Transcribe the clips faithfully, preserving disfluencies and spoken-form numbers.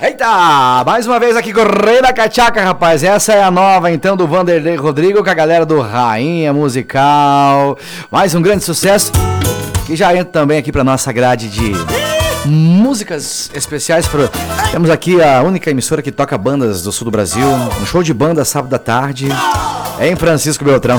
Eita, mais uma vez aqui com o Rei da Cachaca, rapaz. Essa é a nova, então, do Vanderlei Rodrigo com a galera do Rainha Musical. Mais um grande sucesso que já entra também aqui pra nossa grade de músicas especiais. Pro... Temos aqui a única emissora que toca bandas do sul do Brasil. Um show de banda sábado à tarde em Francisco Beltrão.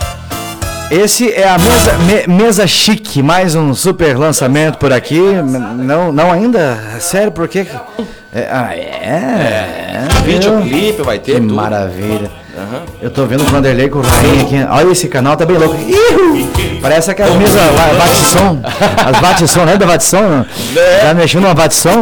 Esse é a mesa, me, mesa chique, mais um super lançamento por aqui. Não, não ainda? Sério, por quê? É, ah, é, é, é videoclipe vai ter. Que tudo. Maravilha. Uhum. Eu tô vendo o Vanderlei com o Rainha aqui. Olha, esse canal tá bem louco. Ihu! Parece aquela mesa Vatisson. As Vatisson, né? Da Vatisson? Já mexeu numa Vatisson?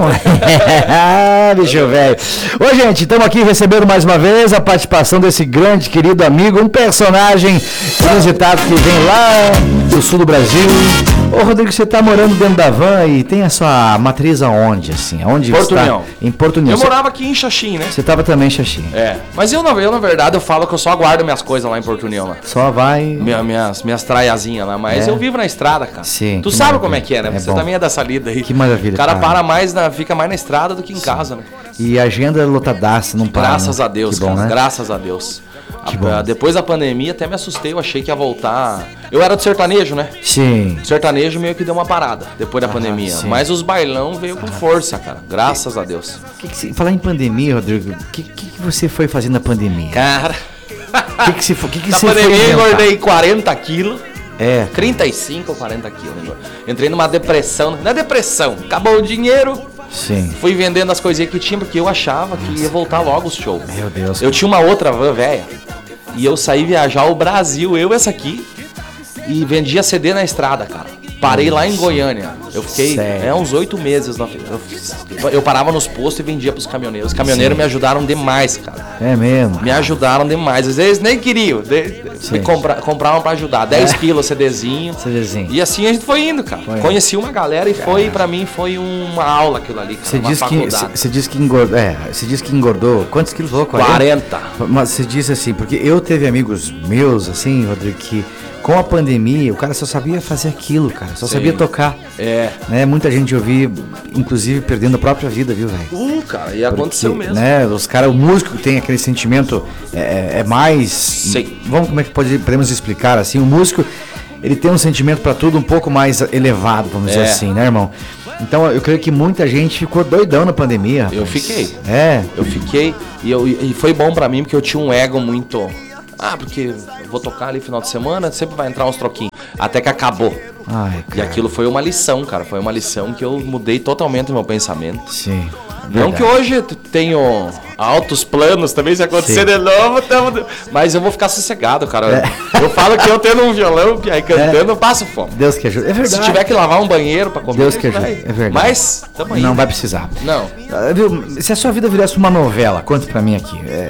Bicho velho. Ô, gente, estamos aqui recebendo mais uma vez a participação desse grande, querido amigo, um personagem inusitado que vem lá do sul do Brasil. Ô, Rodrigo, você tá morando dentro da van e tem a sua matriz aonde, assim? Aonde Porto está? União. Em Porto União. Eu morava aqui em Xaxim, né? Você tava também em Xaxim. É, mas eu, eu na verdade, eu falo que eu só guardo minhas coisas lá em Porto União, lá. Só vai... Minha, minhas, minhas traiazinhas lá, mas É. eu vivo na estrada, cara. Sim, tu que sabe maravilha. como é que é, né? É Você bom. também é dessa lida aí. Que maravilha, O cara, cara. para mais, na, fica mais na estrada do que em casa, né? E a agenda lotadaça, não para. Graças né? a Deus, Que bom, cara. né? Graças a Deus. Que A- bom. depois da pandemia até me assustei, eu achei que ia voltar. Eu era do sertanejo, né? Sim. O sertanejo meio que deu uma parada depois da Ah, pandemia. sim. Mas os bailão veio com força, cara. Graças a Deus. Que que se, falar em pandemia, Rodrigo, o que, que, que você foi fazer na pandemia? Cara, O que, que, se, que, que na você foi pandemia eu inventar? engordei quarenta quilos. É. trinta e cinco ou quarenta quilos. né? Entrei numa depressão. Na depressão, acabou o dinheiro. Sim. Fui vendendo as coisinhas que tinha, porque eu achava que ia voltar logo os shows. Meu Deus. Eu tinha uma outra van velha. E eu saí viajar o Brasil, eu essa aqui. E vendia C D na estrada, cara. Parei lá em Goiânia. Eu fiquei Sério? é, uns oito meses. Na, eu, eu parava nos postos e vendia pros caminhoneiros. Os caminhoneiros Sim. me ajudaram demais, cara. É mesmo. Me ajudaram demais. Às vezes nem queriam. De, Sim. me compra, compravam pra ajudar. dez É. quilos CDzinho. CDzinho. E assim a gente foi indo, cara. Foi. Conheci uma galera e foi, pra mim, foi uma aula aquilo ali, cara. Você uma disse que faculdade. você disse que engordou, é, você disse que engordou. Quantos quilos falou? quarenta. Mas você disse assim, porque eu teve amigos meus assim, Rodrigo, que com a pandemia, o cara só sabia fazer aquilo, cara, só Sim. sabia tocar. É. Né? Muita gente eu vi, inclusive perdendo a própria vida, viu, velho? Uh, cara, e aconteceu Porque, mesmo. Né, os caras, o músico tem aquele sentimento, é, é mais. Sim. Vamos, como é que pode, podemos explicar assim? O músico, ele tem um sentimento pra tudo um pouco mais elevado, vamos dizer É. assim, né, irmão? Então eu creio que muita gente ficou doidão na pandemia. Eu rapaz. fiquei. É. Eu fiquei, e, eu, e foi bom pra mim, porque eu tinha um ego muito... Ah, porque eu vou tocar ali final de semana, sempre vai entrar uns troquinhos. Até que acabou. Ai, E cara. aquilo foi uma lição, cara. Foi uma lição que eu mudei totalmente o meu pensamento. Sim. Não verdade. que hoje eu tenho altos planos também, se acontecer Sim. de novo, tamo... mas eu vou ficar sossegado, cara. É. Eu falo que eu tendo um violão e aí cantando, eu passo fome. Deus que ajude. É verdade. Se tiver que lavar um banheiro pra comer, Deus que vai. ajude. É verdade. Mas, tamo aí. Não vai precisar. Não. Ah, viu, se a sua vida virasse uma novela, conta pra mim aqui. é,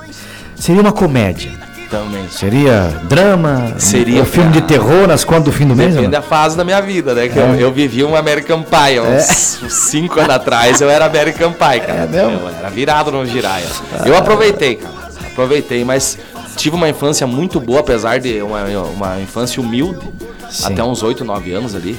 seria uma comédia. Também. Seria drama? Seria, um filme de cara. terror nas contas do fim do mês? Depende ou não? da fase da minha vida, né? Que É. eu, eu vivi um American Pie, uns, uns cinco anos atrás eu era American Pie, cara. É mesmo? Eu era virado no giraia. Eu aproveitei, cara. Aproveitei, mas tive uma infância muito boa, apesar de uma, uma infância humilde, Sim. até uns oito, nove anos ali.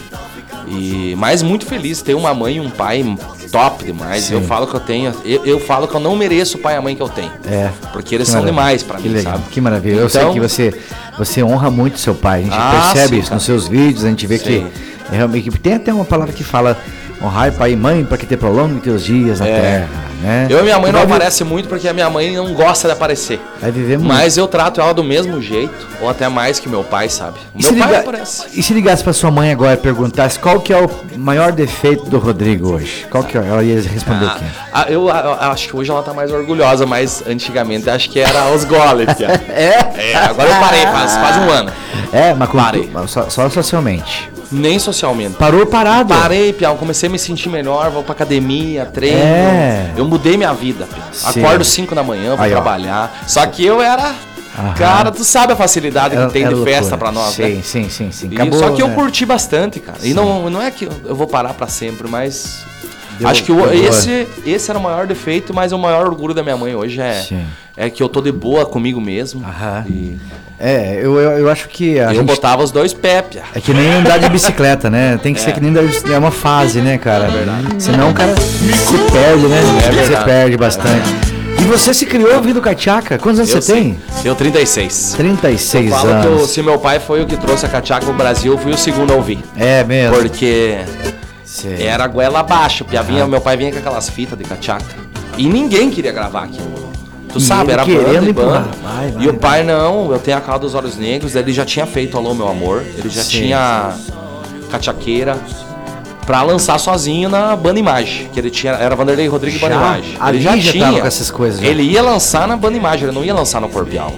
E, mas muito feliz, ter uma mãe e um pai top demais. Sim. Eu falo que eu tenho, eu, eu falo que eu não mereço o pai e a mãe que eu tenho. É. Porque eles Que são maravilha. demais pra Que mim, legal. sabe? Que maravilha. Eu sei Então- que você, você honra muito seu pai. A gente Ah, percebe sim, isso cara. nos seus vídeos, a gente vê Sim. que é realmente que tem até uma palavra que fala honrar pai e mãe para que te prolongue teus dias na É. terra, né? Eu e minha mãe Tu não vai vi- aparece muito porque a minha mãe não gosta de aparecer. Vai viver muito. Mas eu trato ela do mesmo jeito, ou até mais que meu pai, sabe? E Meu se, pai liga- aparece. e se ligasse pra sua mãe agora e perguntasse qual que é o maior defeito do Rodrigo hoje? Qual que é? Ela ia responder o quê? Ah, eu, eu acho que hoje ela tá mais orgulhosa, mas antigamente acho que era os goles. tia. É? É, agora eu parei, faz, faz um ano. É, mas com- Parei. Só, só socialmente. Nem socialmente. Parou parado. Parei, Piau, comecei a me sentir melhor, vou pra academia, treino. É. Eu mudei minha vida, Piau. Sim. Acordo cinco da manhã, vou Aí, ó. trabalhar. Só que eu era... Aham. Cara, tu sabe a facilidade Era- que tem era de festa loucura. pra nós, sim, né? Sim, sim, sim. E Acabou, só que eu né? curti bastante, cara. Sim. E não, não é que eu vou parar pra sempre, mas Deu, Acho que o, esse, esse era o maior defeito, mas o maior orgulho da minha mãe hoje é, é que eu tô de boa comigo mesmo. Aham. E É, eu, eu, eu acho que a eu gente... botava os dois pés, pia. É que nem andar de bicicleta, né? Tem que É. ser que nem andar de... É uma fase, né, cara? É verdade. Senão o cara se perde, né? É Você verdade. perde bastante. E você se criou ouvindo cachaca? Quantos anos Eu você tem? Tenho trinta e seis. trinta e seis Falo que eu- anos. se meu pai foi o que trouxe a cachaca pro Brasil, eu fui o segundo a ouvir. É mesmo. Porque Sei. era goela abaixo. Pia, vinha, meu pai vinha com aquelas fitas de cachaca. E ninguém queria gravar aquilo. Tu E sabe, ele era querendo banda e empurrar. banda. Vai, vai, E o pai não, eu tenho a calma dos olhos negros, ele já tinha feito Alô Meu Amor, ele já Sim. tinha cachaqueira pra lançar sozinho na Banda Imagem, que ele tinha, era Vanderlei Rodrigues e Banda Já? Imagem. Ali Ele já, já tinha. tava com essas coisas, já. Ele ia lançar na Banda Imagem, ele não ia lançar no Corpial.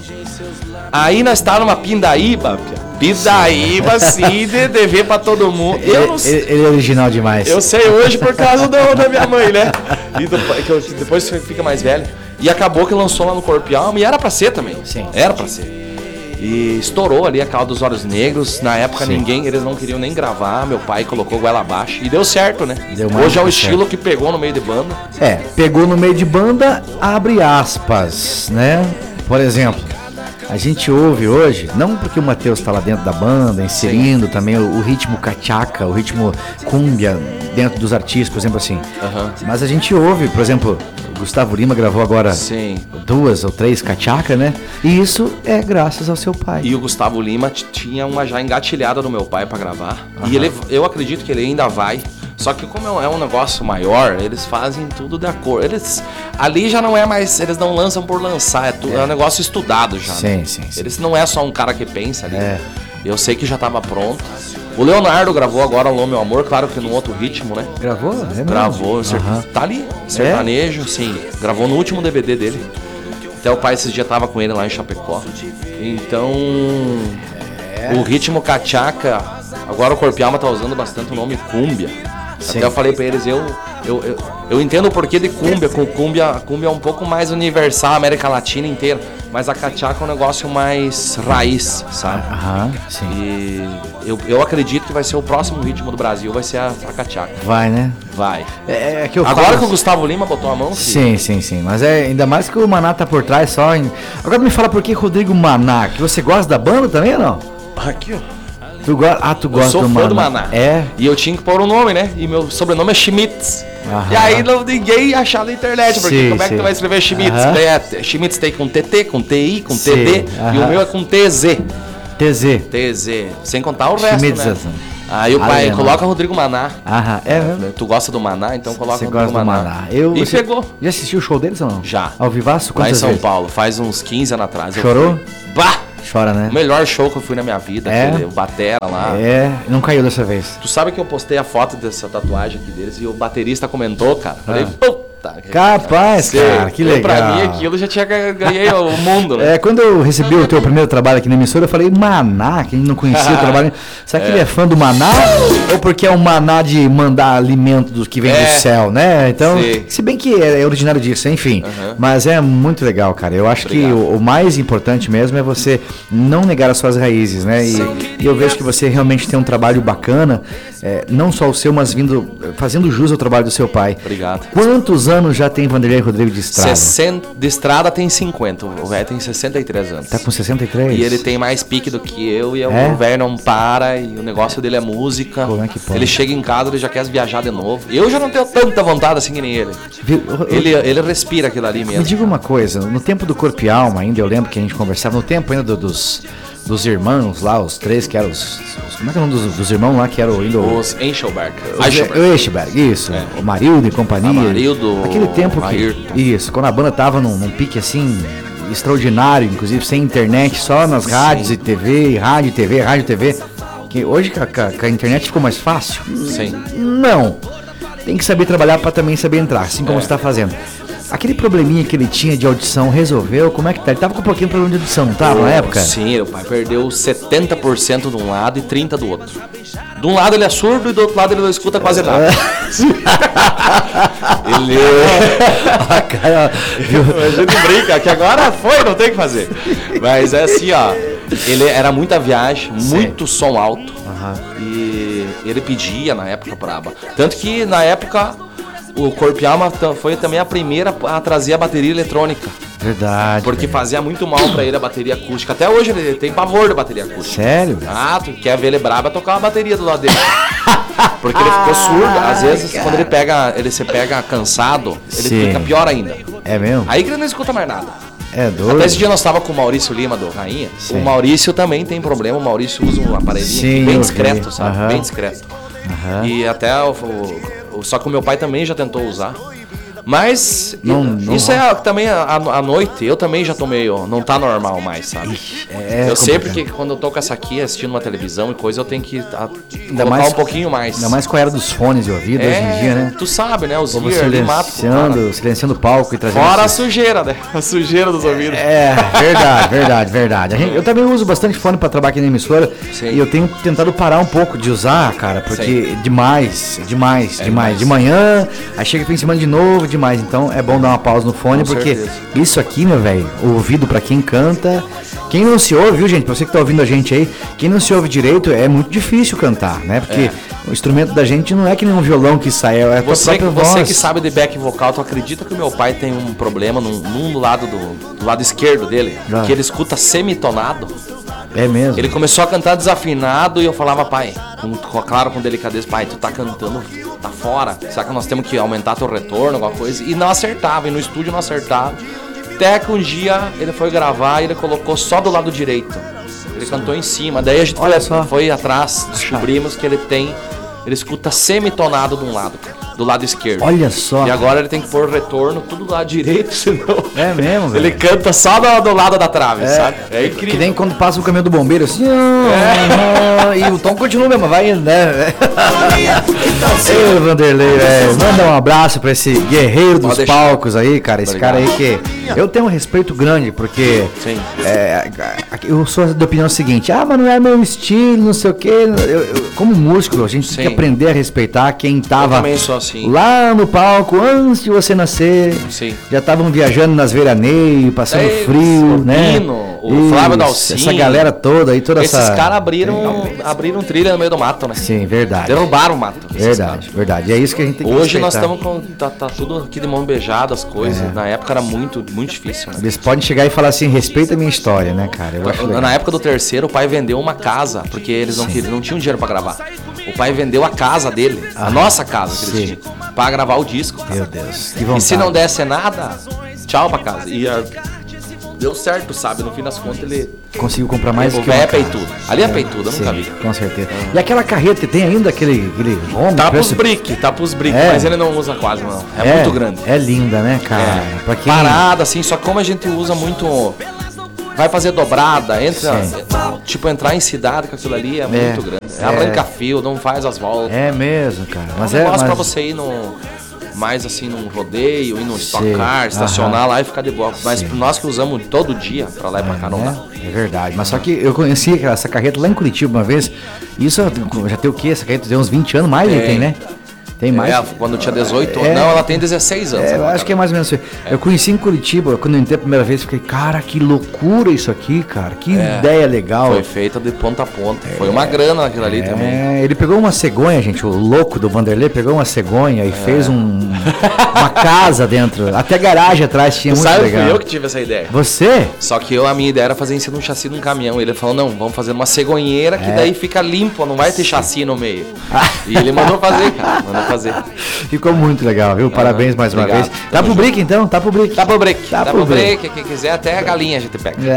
Aí nós estávamos numa pindaíba, pia. Pindaíba, assim, de dever pra todo mundo. Eu não sei. Ele, ele é original demais. Eu sei hoje por causa do, da minha mãe, né? E do, que eu- depois você fica mais velho. E acabou que lançou lá no Corpial, e era pra ser também. Sim. Era pra ser. E estourou ali a Calda dos Olhos Negros. Na época Sim. ninguém, eles não queriam nem gravar. Meu pai colocou goela abaixo. E deu certo, né? Deu mais Hoje é o que estilo certo. que pegou no meio de banda. É, pegou no meio de banda, abre aspas, né? Por exemplo, a gente ouve hoje, não porque o Matheus está lá dentro da banda, inserindo também o, o ritmo cachaca, o ritmo cúmbia dentro dos artistas, por exemplo, assim. Aham. Mas a gente ouve, por exemplo, o Gustavo Lima gravou agora Sim. duas ou três cachaca, né? E isso é graças ao seu pai. E o Gustavo Lima t- tinha uma já engatilhada do meu pai pra gravar. E ele, eu acredito que ele ainda vai. Só que como é um negócio maior, eles fazem tudo de acordo. Eles ali já não é mais, eles não lançam por lançar, é, tu, é. um negócio estudado já. Sim, né? sim, sim. Eles não é só um cara que pensa ali. É. Eu sei que já tava pronto. O Leonardo gravou agora Alô Meu Amor, claro que num outro ritmo, né? Gravou? É mesmo? Gravou, ser- Aham. tá ali, sertanejo, sim. Gravou no último D V D dele. Até o pai esses dias tava com ele lá em Chapecó. Então, o ritmo cachaca, agora o Corpialma tá usando bastante o nome cúmbia. Sim. Até eu falei pra eles, eu, eu, eu, eu entendo o porquê de cúmbia, com cúmbia, a cúmbia é um pouco mais universal, América Latina inteira, mas a cachaca é um negócio mais raiz, sabe? Aham, sim. E eu, eu acredito que vai ser o próximo ritmo do Brasil, vai ser a, a cachaca. Vai, né? Vai. É, é que eu Agora falo- que o Gustavo Lima botou a mão, filho, Sim, sim, sim. Mas é ainda mais que o Maná tá por trás só. Em... Agora me fala por que Rodrigo Maná, que você gosta da banda também ou não? aqui ó. Tu go... Ah, tu Eu gosta sou do fã Maná. do Maná. É? E eu tinha que pôr o nome, né? E meu sobrenome é Schmitz. Aham. E aí não, ninguém achava na internet, porque Sim, como é que sim. tu vai escrever Schmitz? Aham. É, Schmitz tem com T T, com T I, com Sim, T D, e aham. o meu é com T Z. T Z. T Z. Sem contar o resto, Schmitz, né? assim. Aí o pai Alemão. coloca Rodrigo Maná. Aham, é mesmo? Tu gosta do Maná, então coloca Você Rodrigo gosta do Maná. Maná. Eu, E você- pegou. Já assistiu o show deles ou não? Já. Ao vivaço? Lá em Quantas São vezes? Paulo, faz uns quinze anos atrás. eu Chorou? fui. Bah! Chora, né? O melhor show que eu fui na minha vida, É? aquele, o Batera lá. É, não caiu dessa vez. Tu sabe que eu postei a foto dessa tatuagem aqui deles e o baterista comentou, cara. Falei, puta. Capaz, Sei. cara, que Eu, legal. Pra mim aquilo já tinha ganhei o mundo, né? É, quando eu recebi o teu primeiro trabalho aqui na emissora, eu falei, Maná, que a gente não conhecia o trabalho. Será que ele é fã do Maná? Ou porque é um Maná de mandar alimento do que vem É. do céu, né? Então, Sim. se bem que é, é originário disso, enfim. Aham. Mas é muito legal, cara. Eu acho Obrigado. que o, o mais importante mesmo é você não negar as suas raízes, né? E, e eu vejo que você realmente tem um trabalho bacana, é, não só o seu, mas vindo, fazendo jus ao trabalho do seu pai. Obrigado. Quantos anos já tem Vanderlei Rodrigo de estrada? sessenta de estrada tem cinquenta, o velho tem sessenta e três anos. Tá com sessenta e três? E ele tem mais pique do que eu, e É? o velho não para, e o negócio dele é música. Como é que pode? Ele chega em casa, ele já quer viajar de novo. Eu já não tenho tanta vontade assim que nem ele. Viu? Eu- eu- Ele, ele respira aquilo ali mesmo. Me diga uma coisa, no tempo do Corpo e Alma ainda, eu lembro que a gente conversava, no tempo ainda do- dos, dos irmãos lá, os três que eram os, os- como é que é o nome dos, dos irmãos lá que eram ainda o... Os Enchelberg. O o Eschberg, isso, o Marildo e companhia. Amarildo, Aquele tempo que. Ayrton. Isso, quando a banda tava num, num pique assim, extraordinário, inclusive sem internet, só nas rádios e T V, rádio e T V, rádio e T V. Que hoje com a, com a- com a internet ficou mais fácil? Sim. Não. Tem que saber trabalhar para também saber entrar, assim como É. você está fazendo. Aquele probleminha que ele tinha de audição resolveu? Como é que tá? Ele tava com um pouquinho de problema de audição, não tava na época? Sim, o pai perdeu setenta por cento de um lado e trinta por cento do outro. De um lado ele é surdo e do outro lado ele não escuta quase nada. ele. Ah, cara, viu? A gente brinca que agora foi, não tem o que fazer. Mas é assim, ó. Ele era muita viagem, muito som alto. Aham. E ele pedia na época pra aba. Tanto que na época o Corpo e Alma foi também a primeira a trazer a bateria eletrônica. Verdade. Porque velho. fazia muito mal pra ele a bateria acústica. Até hoje ele tem pavor da bateria acústica. Sério? Velho? Ah, tu quer ver ele brabo, é tocar uma bateria do lado dele. Porque ele ficou surdo. Às vezes, cara, quando ele pega, ele se pega cansado, ele Sim. fica pior ainda. É mesmo? Aí que ele não escuta mais nada. É doido. Até esse dia nós tava com o Maurício Lima do Rainha. Sim. O Maurício também tem problema. O Maurício usa um aparelhinho Sim, bem discreto, sabe? Uhum. Bem discreto. Uhum. E até o, o, o, só que o meu pai também já tentou usar. Mas não, não isso vai. é também à noite, eu também já tô meio, não tá normal mais, sabe? É, eu sei porque quando eu tô com essa aqui assistindo uma televisão e coisa, eu tenho que a, colocar mais, um pouquinho mais. Ainda mais com a era dos fones de ouvido é, hoje em dia, né? Tu sabe, né? Os ear silenciando, silenciando o palco e trazendo... Fora a sujeira, né? A sujeira dos ouvidos. É, verdade, verdade, verdade. A gente, eu também uso bastante fone pra trabalhar aqui na emissora. Sim. E eu tenho tentado parar um pouco de usar, cara, porque Sim. demais, demais, é demais. demais. De manhã, aí chega fim de semana de novo, demais, então é bom dar uma pausa no fone, com porque certeza. Isso aqui, meu velho, o ouvido pra quem canta, quem não se ouve, viu, gente, pra você que tá ouvindo a gente aí, quem não se ouve direito, é muito difícil cantar, né, porque é. o instrumento da gente não é que nem um violão que sai, é a você, própria você voz. Que sabe de back vocal, tu acredita que o meu pai tem um problema num, num lado do, do lado esquerdo dele, ah. que ele escuta semitonado. É mesmo? Ele começou a cantar desafinado e eu falava, pai, com, claro, com delicadeza, pai, tu tá cantando, tá fora, será que nós temos que aumentar teu retorno, alguma coisa? E não acertava, e no estúdio não acertava. Até que um dia ele foi gravar e ele colocou só do lado direito. Ele Sim. cantou em cima, daí a gente Olha foi, só. foi atrás, descobrimos que ele tem, ele escuta semitonado de um lado, do lado esquerdo. Olha só. E agora ele tem que pôr retorno tudo do lado direito, senão... É mesmo, velho? Ele canta só do, do lado da trave, é, sabe? É incrível. Que nem quando passa o caminhão do bombeiro, assim... É. E o tom continua mesmo, vai indo, né? Ei, Vanderlei, velho. Manda um abraço pra esse guerreiro dos Pode palcos deixar. Aí, cara. Esse Obrigado. Cara aí que... Eu tenho um respeito grande, porque... Sim. É, eu sou da opinião seguinte. Ah, mas não é meu estilo, não sei o quê. Eu, eu, como músico, a gente Sim. tem que aprender a respeitar quem tava... Eu também sou assim. Lá no palco, antes de você nascer, Sim. já estavam viajando nas veraneios, passando é, frio, o né? Pino, o Isso, Flávio Dalcin, essa galera toda aí, toda Esses essa... Esses caras abriram, abriram trilha no meio do mato, né? Sim, verdade. Derrubaram o mato. Verdade, verdade. E é isso que a gente tem que Hoje respeitar. nós estamos com... Tá, tá tudo aqui de mão beijada, as coisas. É. Na época era muito, muito difícil. Né? Eles podem chegar e falar assim, respeita a minha história, né, cara? Eu acho Na época do terceiro, o pai vendeu uma casa, porque eles não, não tinham dinheiro pra gravar. O pai vendeu a casa dele, ah, a nossa casa que eles tinham, pra gravar o disco. Cara. Meu Deus, que vontade. E se não desse nada, tchau pra casa. E uh, deu certo, sabe? No fim das contas ele... Conseguiu comprar mais do que uma é peitudo. Ali é peitudo, eu Sim, nunca vi. Com certeza. E aquela carreta, tem ainda aquele, aquele rombo? Tá pros brick, tá pros brick, é. Mas ele não usa quase não. É, é muito grande. É linda, né, cara? É. Pra quem... Parada, assim, só que como a gente usa muito... Vai fazer dobrada, entra, tipo, entrar em cidade com aquilo ali é, é muito grande. É. Arranca fio, não faz as voltas. É mesmo, cara. Mas é um negócio é mas... pra você ir no, mais assim num rodeio, ir no Stock Car, estacionar Aham. Lá e ficar de boa. Mas Sim. nós que usamos todo dia pra lá e pra cá não dá. É verdade. Mas só que eu conheci essa carreta lá em Curitiba uma vez. Isso já tem o quê? Essa carreta tem uns vinte anos mais, é. Tem, né? Tem mais? É, quando tinha dezoito anos. É, não, ela tem dezesseis anos. É, eu acho que é mais ou menos isso. É. Eu conheci em Curitiba, quando eu entrei a primeira vez, fiquei, cara, que loucura isso aqui, cara. Que é, ideia legal. Foi feita de ponta a ponta. É, foi uma grana naquilo ali é, também. Ele pegou uma cegonha, gente, o louco do Vanderlei pegou uma cegonha e é. fez um, uma casa dentro. Até garagem atrás tinha. Tu muito sabe, legal. Fui eu que tive essa ideia. Você? Só que eu, a minha ideia era fazer em cima de um chassi de um caminhão. Ele falou, não, vamos fazer uma cegonheira que é. daí fica limpo, não vai ter chassi no meio. E ele mandou fazer, cara, mandou fazer. Ficou muito legal, viu? Parabéns ah, mais uma obrigado. Vez. Tá pro break então? Tá pro break. Tá pro break. Tá, tá pro break. break. Quem quiser, até a galinha a gente pega. É.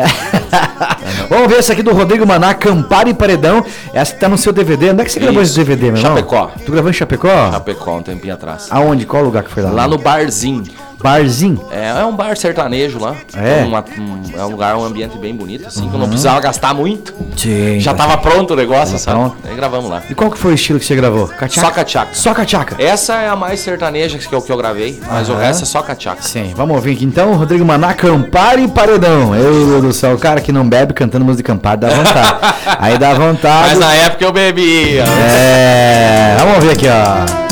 Vamos ver essa aqui do Rodrigo Maná, Campari e Paredão. Essa que tá no seu D V D. Onde é que você Isso. gravou esse D V D, meu irmão? Chapecó. Tu gravou em Chapecó? Chapecó, um tempinho atrás. Aonde? Qual lugar que foi lá? Lá no Barzinho. Barzinho? É, é um bar sertanejo lá. É. Uma, um, é um lugar, um ambiente bem bonito, assim, uhum. que eu não precisava gastar muito. Sim. Já tava pronto o negócio, tava sabe? Pronto. Aí gravamos lá. E qual que foi o estilo que você gravou? Cachaca? Só cachaca. Só cachaca. Essa é a mais sertaneja que eu, que eu gravei, mas uhum. o resto é só cachaca. Sim, vamos ouvir aqui então, Rodrigo Maná, Campari e Paredão. Eu, meu Deus do céu, o cara que não bebe cantando música de Campari dá vontade. Aí dá vontade. Mas na época eu bebia. É, vamos ouvir aqui, ó.